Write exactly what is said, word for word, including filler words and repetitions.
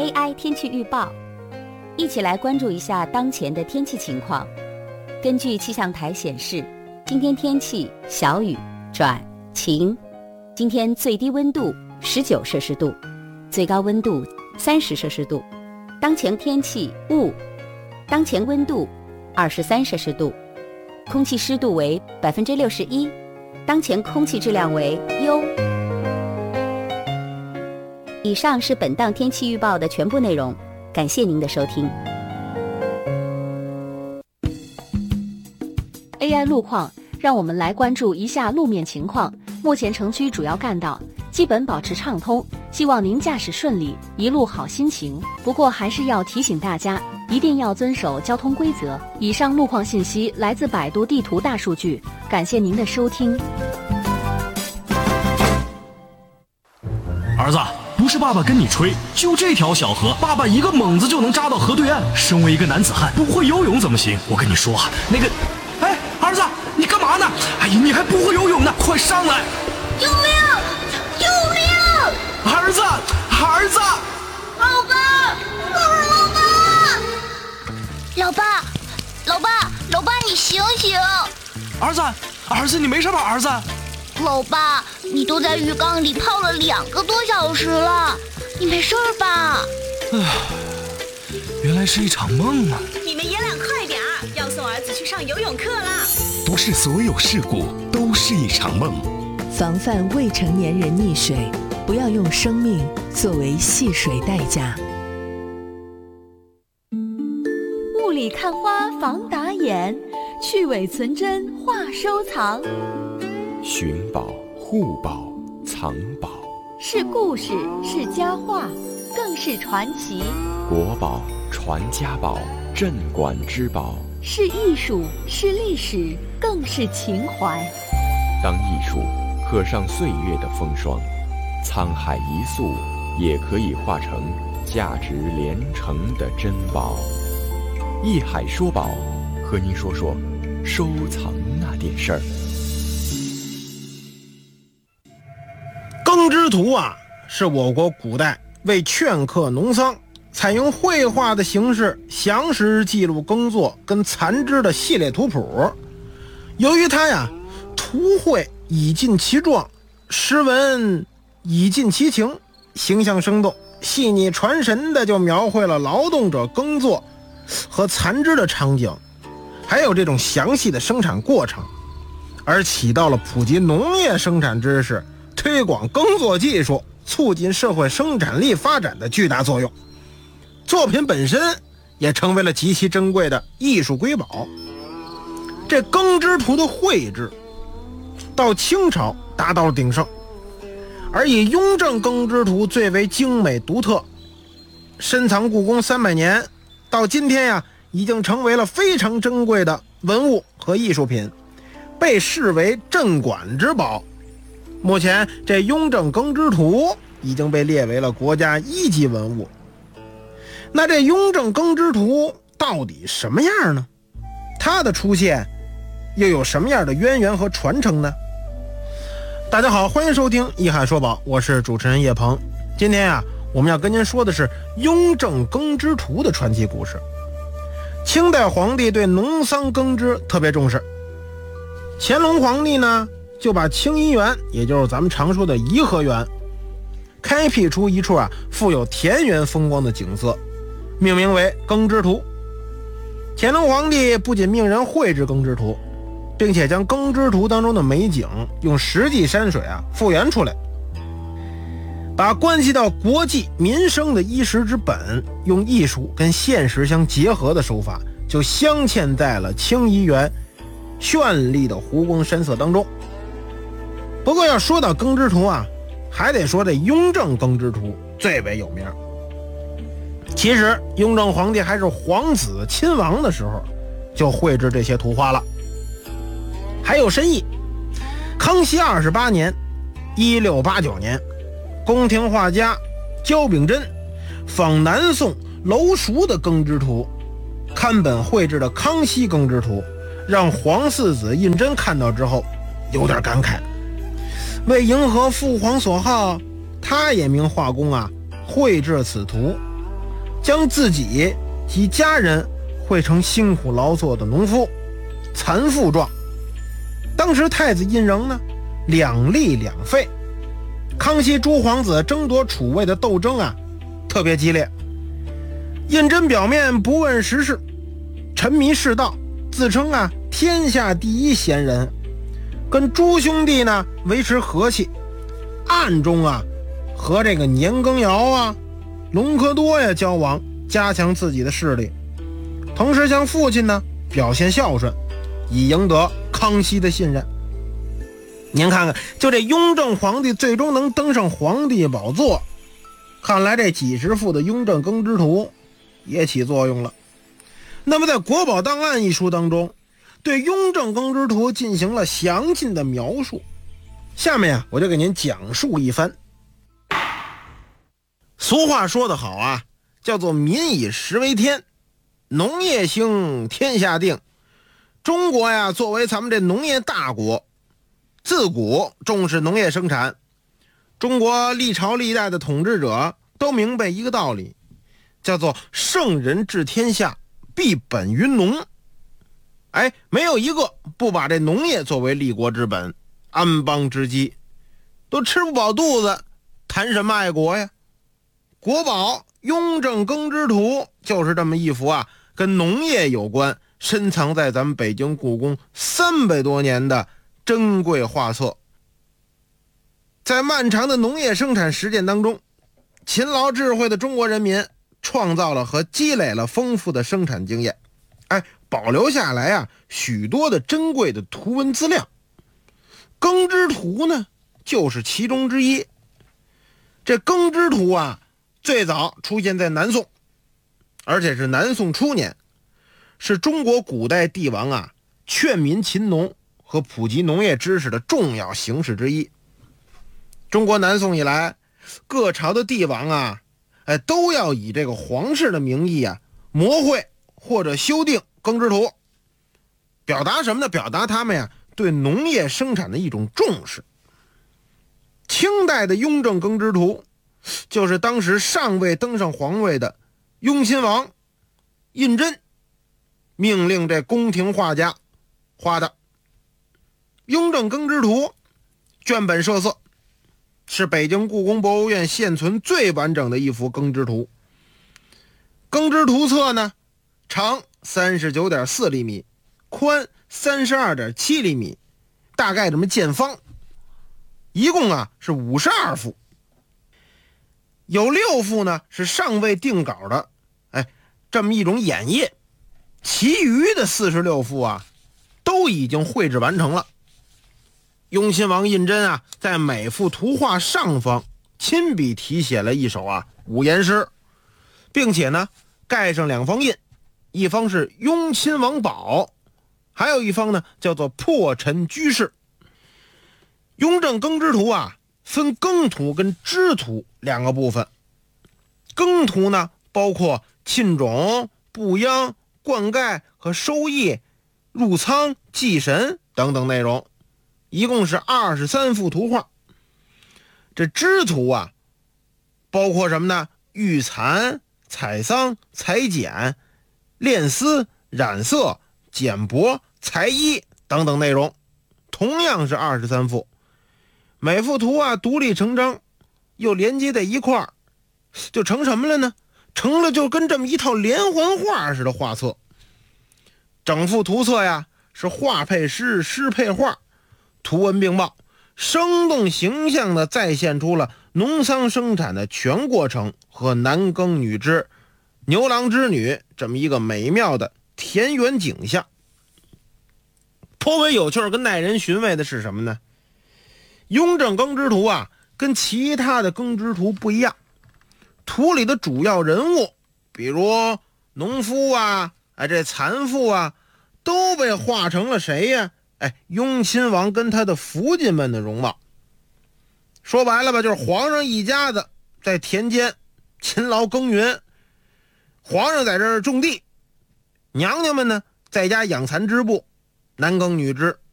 A I 天气预报，一起来关注一下当前的天气情况。根据气象台显示，今天天气小雨转晴，今天最低温度十九摄氏度，最高温度三十摄氏度。当前天气雾，当前温度二十三摄氏度，空气湿度为百分之六十一，当前空气质量为优。以上是本档天气预报的全部内容，感谢您的收听。 A I 路况，让我们来关注一下路面情况。目前城区主要干道基本保持畅通，希望您驾驶顺利，一路好心情。不过还是要提醒大家，一定要遵守交通规则。以上路况信息来自百度地图大数据，感谢您的收听。 儿子，不是爸爸跟你吹，就这条小河，爸爸一个猛子就能扎到河对岸。身为一个男子汉，不会游泳怎么行？我跟你说啊，那个，哎，儿子，你干嘛呢？哎呀，你还不会游泳呢，快上来！ 救命！救命！ 儿子，儿子！ 老爸，老爸！老爸，老爸，老爸，你醒醒！ 儿子，儿子，你没事吧？儿子。 老爸，你都在浴缸里泡了两个多小时了，你没事吧？ 唉，原来是一场梦啊！ 你们爷俩快点儿，要送儿子去上游泳课啦！ 不是所有事故都是一场梦， 防范未成年人溺水，不要用生命作为戏水代价。 雾里看花防打眼，去伪存真话收藏。 寻宝、护宝、藏宝， 是故事，是佳话，更是传奇。 国宝、传家宝、镇馆之宝， 是艺术，是历史，更是情怀。 当艺术刻上岁月的风霜，沧海一粟也可以化成价值连城的珍宝。艺海说宝，和您说说收藏那点事儿。 耕织图啊，是我国古代为劝课农桑，采用绘画的形式详实记录耕作跟蚕织的系列图谱。由于它呀，图绘以尽其状，诗文以尽其情，形象生动，细腻传神的就描绘了劳动者耕作和蚕织的场景，还有这种详细的生产过程，而起到了普及农业生产知识、推广耕作技术、促进社会生产力发展的巨大作用。作品本身也成为了极其珍贵的艺术瑰宝。这耕织图的绘制到清朝达到了鼎盛，而以雍正耕织图最为精美独特，深藏故宫三百年，到今天呀，已经成为了非常珍贵的文物和艺术品，被视为镇馆之宝。目前这雍正耕织图已经被列为了国家一级文物。那这雍正耕织图到底什么样呢？它的出现又有什么样的渊源和传承呢？大家好，欢迎收听一海说宝，我是主持人叶鹏。今天啊，我们要跟您说的是雍正耕织图的传奇故事。清代皇帝对农桑耕织特别重视，乾隆皇帝呢就把清漪园，也就是咱们常说的颐和园，开辟出一处啊富有田园风光的景色，命名为耕织图。乾隆皇帝不仅命人绘制耕织图，并且将耕织图当中的美景用实际山水啊复原出来，把关系到国计民生的衣食之本，用艺术跟现实相结合的手法，就镶嵌在了清漪园绚丽的湖光山色当中。不过要说到耕织图啊，还得说这雍正耕织图最为有名。其实雍正皇帝还是皇子亲王的时候就绘制这些图画了，还有深意。康熙二十八年一六八九年，宫廷画家焦秉真仿南宋楼熟的耕织图，刊本绘制的康熙耕织图，让皇四子胤禛看到之后有点感慨。为迎合父皇所好，他也命画工啊绘制此图， 将自己及家人绘成辛苦劳作的农夫、残妇状。当时太子胤禛呢，两立两废，康熙诸皇子争夺储位的斗争啊，特别激烈。胤禛表面不问时事，沉迷世道，自称啊天下第一贤人，跟诸兄弟呢维持和气，暗中啊和这个年羹尧啊、隆科多呀交往，加强自己的势力，同时向父亲呢表现孝顺，以赢得康熙的信任。您看看，就这雍正皇帝最终能登上皇帝宝座，看来这几十幅的雍正耕织图也起作用了。那么在《国宝档案》一书当中，对雍正耕织图进行了详尽的描述。下面啊，我就给您讲述一番。俗话说得好啊，叫做民以食为天，农业兴，天下定。中国呀，作为咱们这农业大国，自古重视农业生产。中国历朝历代的统治者都明白一个道理，叫做圣人治天下，必本于农。哎，没有一个不把这农业作为立国之本、安邦之基。都吃不饱肚子，谈什么爱国呀？国宝雍正耕织图就是这么一幅啊，跟农业有关，深藏在咱们北京故宫三百多年的珍贵画册。在漫长的农业生产实践当中，勤劳智慧的中国人民创造了和积累了丰富的生产经验，哎，保留下来啊许多的珍贵的图文资料。耕织图呢，就是其中之一。这耕织图啊，最早出现在南宋，而且是南宋初年，是中国古代帝王啊劝民勤农和普及农业知识的重要形式之一。中国南宋以来，各朝的帝王啊，哎，都要以这个皇室的名义啊，摹绘或者修订耕织图，表达什么呢？表达他们呀对农业生产的一种重视。清代的雍正耕织图，就是当时尚未登上皇位的雍亲王胤禛命令这宫廷画家画的。雍正耕织图卷本设色，是北京故宫博物院现存最完整的一幅耕织图。耕织图册呢，长 三十九点四厘米，宽 三十二点七厘米，大概这么见方。一共啊是五十二幅，有六幅呢是尚未定稿的，哎，这么一种演绎。其余的四十六幅啊都已经绘制完成了。雍亲王胤禛啊在每幅图画上方亲笔题写了一首啊五言诗，并且呢盖上两方印，一方是雍亲王宝，还有一方呢叫做破尘居士。雍正耕织图啊分耕图跟织图两个部分。耕图呢包括沁种、布秧、灌溉和收益、入仓、祭神等等内容，一共是二十三幅图画。这织图啊包括什么呢？育蚕、采桑、裁剪、炼丝、染色、剪帛、裁衣等等内容，同样是二十三幅。每幅图啊独立成章，又连接在一块儿，就成什么了呢？成了就跟这么一套连环画似的画册。整幅图册呀是画配诗，诗配画，图文并茂，生动形象地再现出了农桑生产的全过程和男耕女织、牛郎织女这么一个美妙的田园景象。颇为有趣跟耐人寻味的是什么呢？雍正耕织图啊跟其他的耕织图不一样，图里的主要人物，比如农夫啊，哎，这残妇啊，都被画成了谁呀？哎，雍亲王跟他的福晋们的容貌。说白了吧，就是皇上一家子在田间勤劳耕耘，皇上在这儿种地，娘娘们呢在家养蚕织布，男耕女织。